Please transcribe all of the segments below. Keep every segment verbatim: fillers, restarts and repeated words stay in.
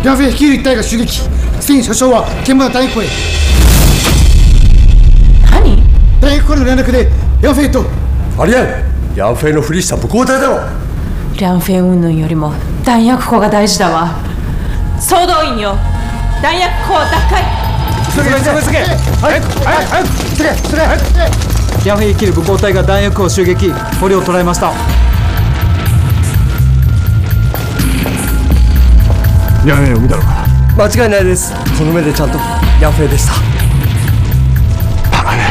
梁飞率いる一隊が襲撃。すでに所長は現場の弾薬庫へ。 何？ 弾薬庫の連絡で梁飞と。 ありえん。梁飛のふりした武功隊だろ。 梁飛云々よりも弾薬庫が大事だわ。総動員よ。弾薬庫を奪回。 急げ急げ急げ。早く早く早く急げ急げ早く。梁飛率いる武功隊が弾薬庫を襲撃。捕虜を捕らえました。 梁飛を見たのか？ 間違いないです。この目でちゃんと梁飛でした。 バカね。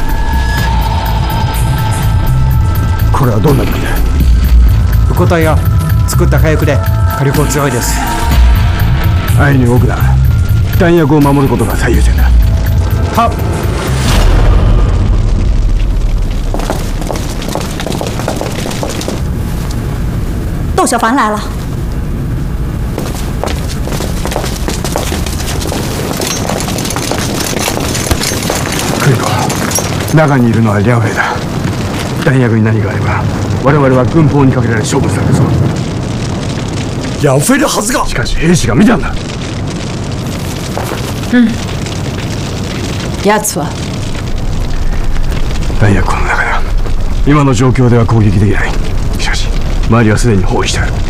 これはどんな武器だ？ 武功隊が作った火薬で火力強いです。 愛に多くだ。弾薬を守ることが最優先だ。 はっ。 窦小凡来了。 クイコ、中にいるのは梁飛だ。弾薬に何があれば我々は軍法にかけられ勝負されるぞ。 梁飛的はずが。 しかし兵士が見たんだ。 うん。奴は弾薬庫の中だ。今の状況では攻撃できない。しかし周りはすでに包囲してある。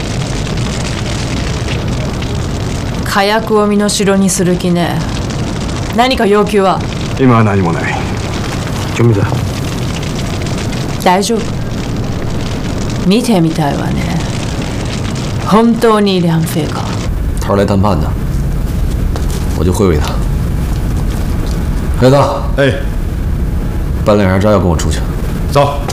火薬を身代にする気ね。何か要求は？ 今は何もない。準備だ。 大丈夫。見てみたいわね。本当に梁飞か？ 他是来谈判的，我就会会他。黑子， 哎， 班连长扎要跟我出去。 走。